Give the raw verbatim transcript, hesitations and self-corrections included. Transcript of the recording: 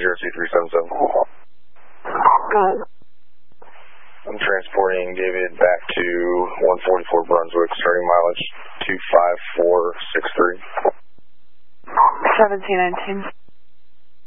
zero two three seven seven. Got it. I'm transporting David back to one forty-four Brunswick, starting mileage two five four six three. seventeen nineteen.